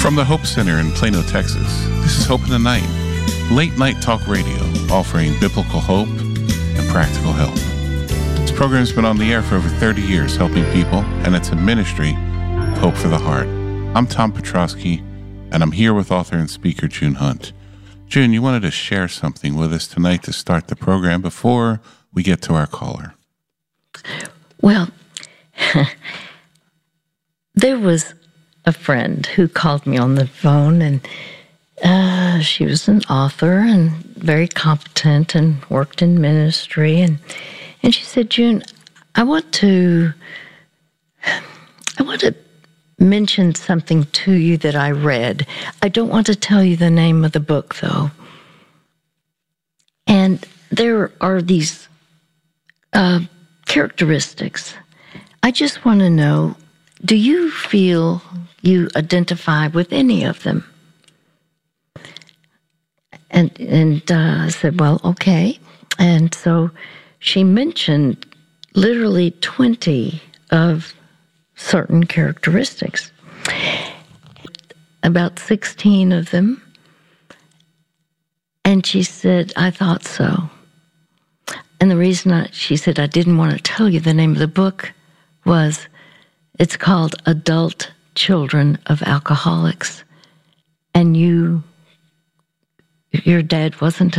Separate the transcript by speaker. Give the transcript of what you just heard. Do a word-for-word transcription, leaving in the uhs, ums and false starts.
Speaker 1: From the Hope Center in Plano, Texas, this is Hope in the Night, late night talk radio offering biblical hope and practical help. This program's been on the air for over thirty years, helping people, and it's a ministry of hope for the heart. I'm Tom Petrosky, and I'm here with author and speaker June Hunt. June, you wanted to share something with us tonight to start the program before we get to our caller.
Speaker 2: Well, there was a friend who called me on the phone, and uh, she was an author and very competent and worked in ministry. And, and she said, June, I want to, I want to mention something to you that I read. I don't want to tell you the name of the book, though. And there are these uh, characteristics. I just want to know, do you feel you identify with any of them? And and uh, I said, well, okay. And so she mentioned literally twenty of certain characteristics, about sixteen of them. And she said, I thought so. And the reason I, she said I didn't want to tell you the name of the book was it's called Adult Children of Alcoholics. And you, your dad wasn't